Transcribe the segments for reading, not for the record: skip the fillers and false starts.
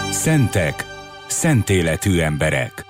Szentek, szent életű emberek.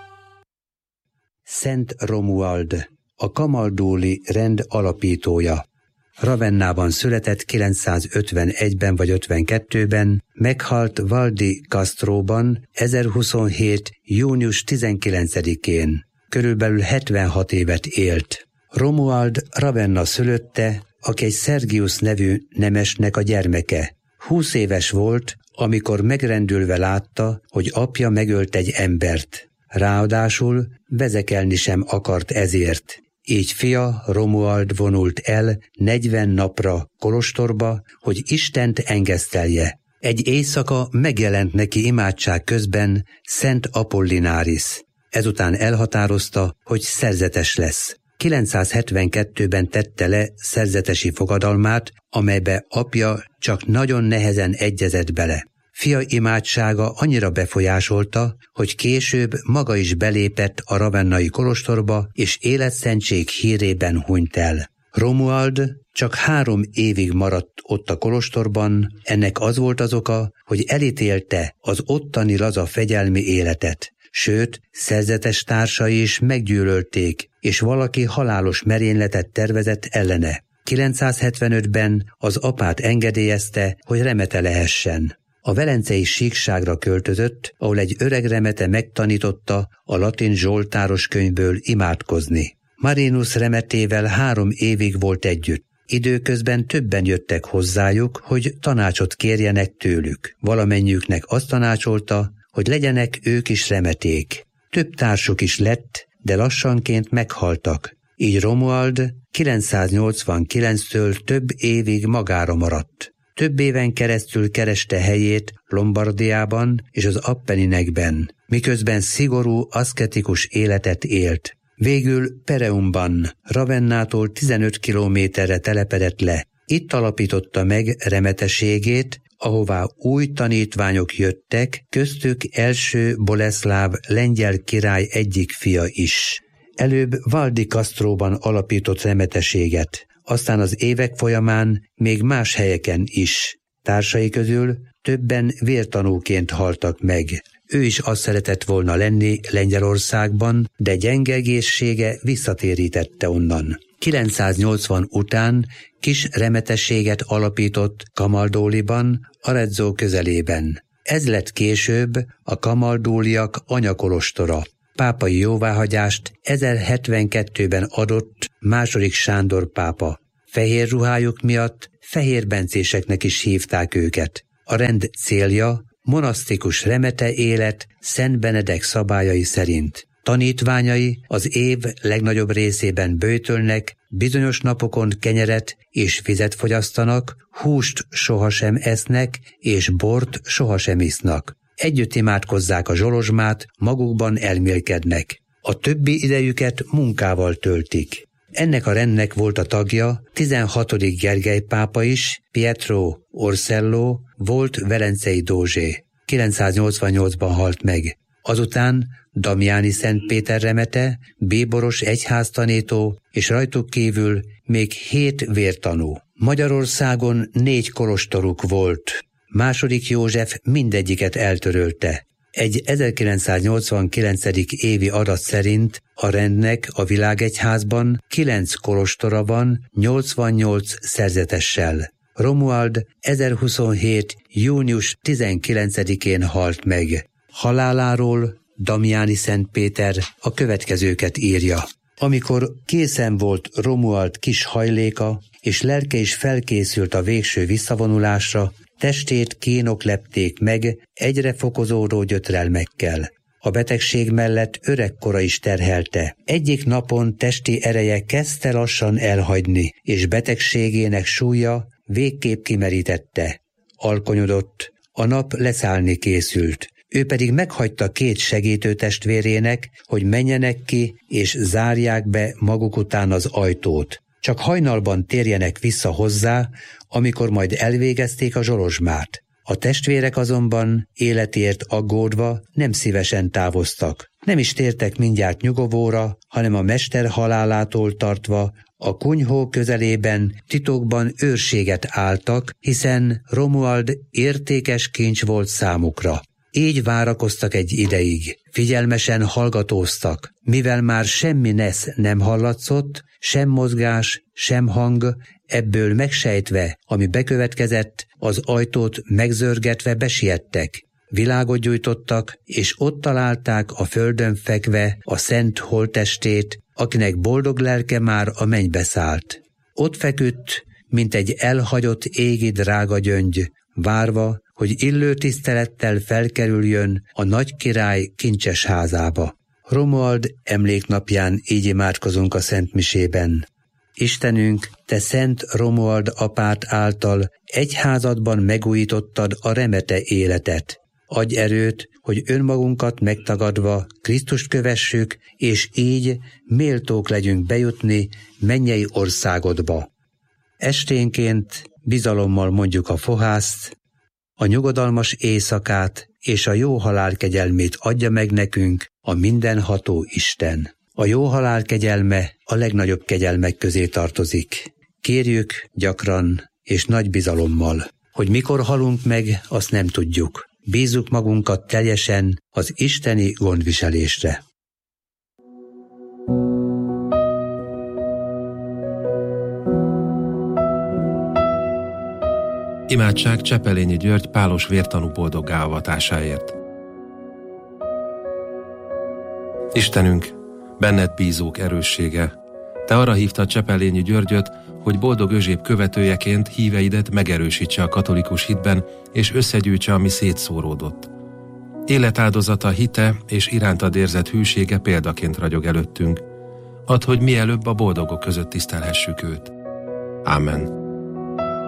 Szent Romuald, a kamaldóli rend alapítója. Ravennában született 951-ben vagy 52-ben, meghalt Val di Castróban 1027. június 19-én. Körülbelül 76 évet élt. Romuald Ravenna szülötte, aki egy Sergius nevű nemesnek a gyermeke. 20 éves volt, amikor megrendülve látta, hogy apja megölt egy embert. Ráadásul vezekelni sem akart ezért. Így fia Romuald vonult el 40 napra kolostorba, hogy Istent engesztelje. Egy éjszaka megjelent neki imádság közben Szent Apollinaris. Ezután elhatározta, hogy szerzetes lesz. 972-ben tette le szerzetesi fogadalmát, amelybe apja csak nagyon nehezen egyezett bele. Fia imádsága annyira befolyásolta, hogy később maga is belépett a ravennai kolostorba, és életszentség hírében hunyt el. Romuald csak 3 évig maradt ott a kolostorban, ennek az volt az oka, hogy elítélte az ottani laza fegyelmi életet. Sőt, szerzetes társai is meggyűlölték, és valaki halálos merényletet tervezett ellene. 975-ben az apát engedélyezte, hogy remete lehessen. A velencei síkságra költözött, ahol egy öreg remete megtanította a latin zsoltáros könyvből imádkozni. Marinus remetével 3 évig volt együtt. Időközben többen jöttek hozzájuk, hogy tanácsot kérjenek tőlük. Valamennyiüknek azt tanácsolta, hogy legyenek ők is remeték. Több társuk is lett, de lassanként meghaltak. Így Romuald 989-től több évig magára maradt. Több éven keresztül kereste helyét Lombardiában és az Appenninekben, miközben szigorú, aszketikus életet élt. Végül Pereumban, Ravennától 15 kilométerre telepedett le. Itt alapította meg remeteségét, ahová új tanítványok jöttek, köztük első Boleszláv lengyel király egyik fia is. Előbb Val di Castróban alapított remeteséget, aztán az évek folyamán még más helyeken is. Társai közül többen vértanúként haltak meg. Ő is azt szeretett volna lenni Lengyelországban, de gyenge egészsége visszatérítette onnan. 980 után kis remetességet alapított Camaldoliban, Arezzo közelében. Ez lett később a kamaldóliak anyakolostora. Pápai jóváhagyást 1072-ben adott II. Sándor pápa. Fehér ruhájuk miatt fehérbencéseknek is hívták őket. A rend célja monasztikus remete élet Szent Benedek szabályai szerint. Tanítványai az év legnagyobb részében böjtölnek, bizonyos napokon kenyeret és vizet fogyasztanak, húst sohasem esznek, és bort sohasem isznak. Együtt imádkozzák a zsolozsmát, magukban elmélkednek. A többi idejüket munkával töltik. Ennek a rendnek volt a tagja 16. Gergely pápa is, Pietro Orsello volt velencei dózsé. 988-ban halt meg. Azután Damiani Szent Péter remete, bíboros egyháztanító, és rajtuk kívül még 7 vértanú. Magyarországon 4 kolostoruk volt. II. József mindegyiket eltörölte. Egy 1989. évi adat szerint a rendnek a világegyházban 9 kolostora van, 88 szerzetessel. Romuald 1027. június 19-én halt meg. Haláláról Damiani Szent Péter a következőket írja. Amikor készen volt Romuald kis hajléka, és lelke is felkészült a végső visszavonulásra, testét kínok lepték meg egyre fokozódó gyötrelmekkel. A betegség mellett öregkora is terhelte. Egyik napon testi ereje kezdte lassan elhagyni, és betegségének súlya végképp kimerítette. Alkonyodott, a nap leszállni készült. Ő pedig meghagyta 2 segítő testvérének, hogy menjenek ki és zárják be maguk után az ajtót. Csak hajnalban térjenek vissza hozzá, amikor majd elvégezték a zsolozsmát. A testvérek azonban életért aggódva nem szívesen távoztak. Nem is tértek mindjárt nyugovóra, hanem a mester halálától tartva a kunyhó közelében titokban őrséget álltak, hiszen Romuald értékes kincs volt számukra. Így várakoztak egy ideig, figyelmesen hallgatóztak, mivel már semmi nesz nem hallatszott, sem mozgás, sem hang, ebből megsejtve, ami bekövetkezett, az ajtót megzörgetve besiettek. Világot gyújtottak, és ott találták a földön fekve a szent holttestét, akinek boldog lelke már a mennybe szállt. Ott feküdt, mint egy elhagyott égi drága gyöngy, várva, hogy illő tisztelettel felkerüljön a nagy király kincses házába. Romuald emléknapján így imádkozunk a szentmisében. Istenünk, te Szent Romuald apát által egyházadban megújítottad a remete életet. Adj erőt, hogy önmagunkat megtagadva Krisztust kövessük, és így méltók legyünk bejutni mennyei országodba. Esténként bizalommal mondjuk a fohászt, a nyugodalmas éjszakát és a jó halál kegyelmét adja meg nekünk a mindenható Isten. A jó halál kegyelme a legnagyobb kegyelmek közé tartozik. Kérjük gyakran és nagy bizalommal, hogy mikor halunk meg, azt nem tudjuk. Bízzuk magunkat teljesen az isteni gondviselésre. Imádság Csepelényi György pálos vértanú boldoggá avatásáért. Istenünk, benned bízók erőssége, te arra hívtad Csepelényi Györgyöt, hogy boldog Özséb követőjeként híveidet megerősítse a katolikus hitben, és összegyűjtse, ami szétszóródott. Életáldozata, hite és irántad érzett hűsége példaként ragyog előttünk. Add, hogy mielőbb a boldogok között tisztelhessük őt. Ámen.